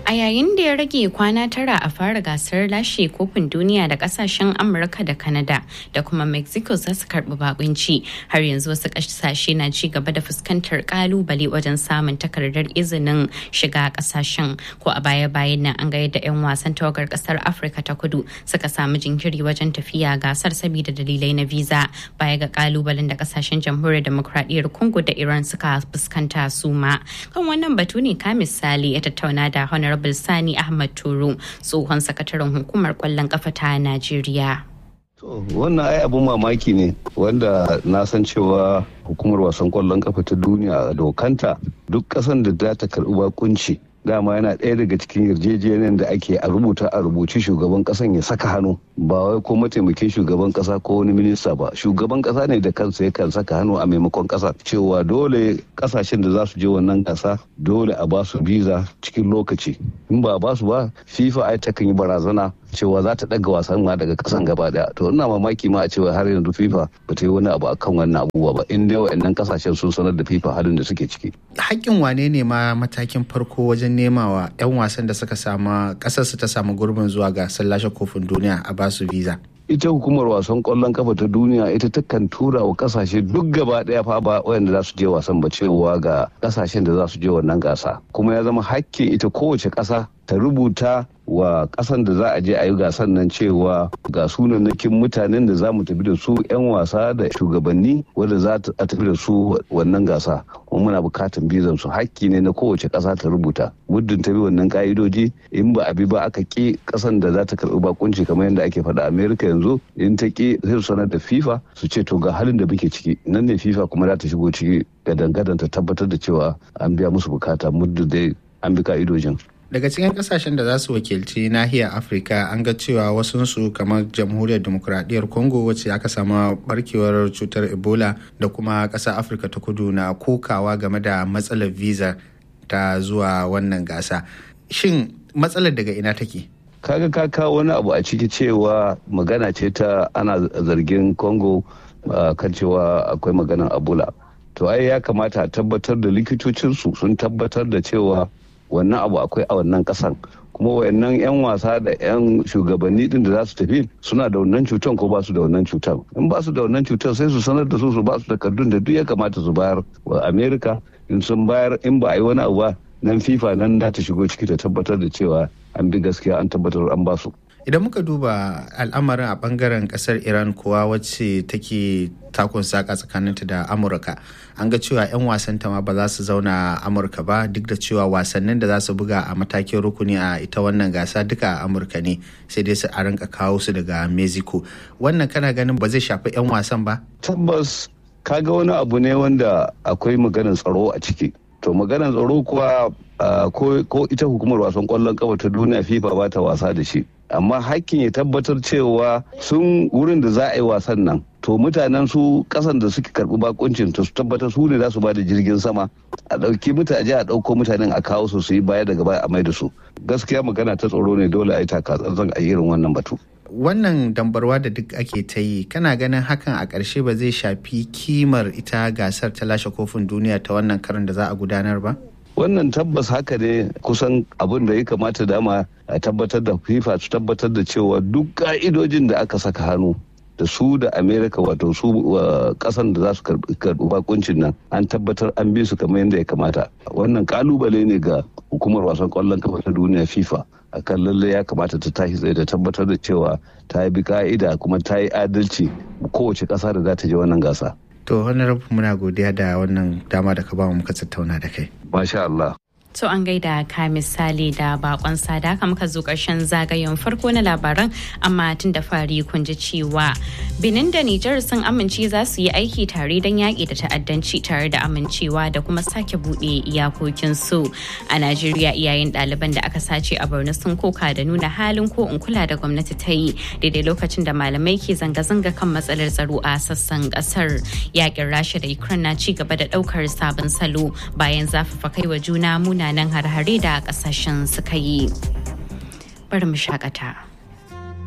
A yayin da ya rage kwana tara a fara gasar lashe kofin duniya da kasashen Amurka da Canada da kuma Mexico za su karbi bakunci, har yanzu wasu kasashe na ci gaba da fuskantar kalubale wajen samun takardar izinin shiga kasashen. Ko a baya-bayan nan an ga yadda 'yan wasan tawagar kasar Afirka ta Kudu suka samu jinkiri wajen tafiya gasar saboda dalilai na visa, baya ga kalubalen da kasashen jamhuriyar demokradiyyar Congo da Iran suka fuskanta su ma. Kan wannan batu ne ka misali ya tattauna da Honorable Sani Ahmad Turu, tsohon sakataren hukumar kwallon kafa ta Najeriya. Wannan ai abun mamaki ne wanda na san cewa hukumar wasan kwallon kafa ta duniya a dokanta duk kasan da za ta karbi bakunci dama yana ɗaya daga cikin yarjejeniyar da ake a rubuci shugaban kasan ya saka hannu, ba wai ko mataimakin shugaban kasa ko wani minista ba. Shugaban kasa ne da kansa yakan saka hannu a maimakon kasa cewa dole kasashen da za su je wannan gasa dole a ba su visa cikin lokaci. In ba a ba su ba, FIFA ai takan yi barazana cewa za ta daga wasan ma daga kasan gaba daya. To ina mamaki ma a cewa har yanzu FIFA ba ta yi wani abu akan wannan abubuwa ba, in dai wa'annan kasashen sun sanar da FIFA halin da suke ciki. Hakkin wane ne ma matakin farko wajen nemawa 'yan wasan da suka samu kasar su ta samu gurbin zuwa gasar lashe kofin duniya a basu visa? Ita hukumar wasan kwallon kafa ta duniya ita takan tura wa kasashe duk gaba daya fa ba wayanda za su je wasan ba, cewa ga kasashen da za su je wannan gasa, kuma ya zama hakkin ita kowace kasa ta rubuta wa kasan da za a je a yi gasan nan cewa ga sunannakin mutanen da za mu tafi da su 'yan wasa da shugabanni wanda za a tafi da su wannan gasa, kuma muna bukatan bizan su. Hakki ne na kowace kasa ta rubuta, muddin ta bi wannan ka'idoji. In ba a bi ba aka ki kasan da za ta karbi bakunci kamar yadda ake faɗa America yanzu, in ta ki sai su sanar da FIFA su ce to ga halin da muke ciki, nan ne FIFA kuma za ta shigo ciki gadan-gadan ta tabbatar da cewa an biya musu bukata muddin dai an bi ka'idojin. Daga cikin kasashen da za su wakilci nahiyar Afirka an ga cewa wasunsu kamar jamhuriyar demokuraɗiyyar Congo wacce aka samu barkewar cutar Ebola da kuma ƙasar Afirka ta Kudu na kokawa game da matsalar visa ta zuwa wannan gasa. Shin matsalar daga ina take? Kaga ka kawo wani abu a ciki cewa magana ce ta ana zargin Congo kan cewa akwai maganar Ebola. To ai ya kamata a tabbatar da likitocinsu sun tabbatar da cewa wannan abu akwai a wannan kasan, kuma wayannan 'yan wasa da 'yan shugabanni din da za su tafi suna da wannan cutar ko ba su da wannan cutar. In ba su da wannan cutar sai su sanar da su ba su takardun da duk ya kamata su bayar wa Amerika. In sun bayar, in ba a yi wani abu ba, nan FIFA nan da ta shigo ciki ta tabbatar da cewa an bi gaskiya, an tabbatar an ba su. Idan muka duba al'amarin a bangaren kasar Iran kuwa wacce take takun saka tsakaninta da Amurka, an ga cewa 'yan wasanta ma ba za su zauna a Amurka ba, duk da cewa wasannin da za su buga a matakin rukuni a ita wannan gasa duka a Amurka ne, sai dai su a rinka kawo su daga Mexico. Wannan kana ganin ba zai shafi 'yan wasan ba? Tabbas kaga wani abu ne wanda akwai maganar tsaro a ciki. To maganar tsaro kuwa ko ita hukumar wasan kwallon kafa ta duniya FIFA ba ta wasa da shi, amma hakkin ya tabbatar cewa sun wurin da za a yi wasan nan, to mutanen su kasan da suke karbi bakuncin to su tabbatar su ne za su ba da jirgin sama a dauki mutane, a dauko mutanen a kawo su yi baya daga baya a mai da su. Gaskiya magana ta tsaro ne, dole a yi takatsantsan a irin wannan batu. Wannan dambarwa da duk ake ta yi, kana ganin hakan a ƙarshe ba zai shafi kimar ita gasar ta lashe kofin duniya ta wannan karin da za a gudanar ba? Wannan tabbas haka ne, kusan abin da ya kamata dama a tabbatar da FIFA su tabbatar da cewa duk ka'idojin da aka saka hannu da su da Amerika, wato su kasan da za su karbi bakuncin nan, an tabbatar an bi su kamar yadda ya kamata. Wannan kalubale ne ga hukumar wasan kwallon kafa ta duniya FIFA, akan lalle ya kamata ta tashi tsaye da tabbatar da cewa ta bi ka'ida kuma ta yi adalci kowace kasa da za ta je wannan gasa. To honorable, muna godiya da wannan dama da ka ba mu muka tattauna da kai. Masha Allah. To an gaida ka misali da bakon sada, haka muka zo karshen zagayen farko na labaran, amma tun da fari kun ji cewa Benin da Nijar sun amince za su yi aiki tare don yaƙi da ta'addanci tare da amincewa da kuma sake buɗe iyakokinsu. A Najeriya, iyayen ɗaliban da aka sace a Borno sun koka da nuna halin ko in kula da gwamnati ta yi daidai lokacin da malamai ke zanga-zanga kan matsalar tsaro a sassan ƙasar. Yaƙin Rasha da Ukraine na ci gaba da ɗaukar sabon salo bayan zafafa kai wa juna munanan har-hare da ƙasashen suka yi. Bari mu shakata.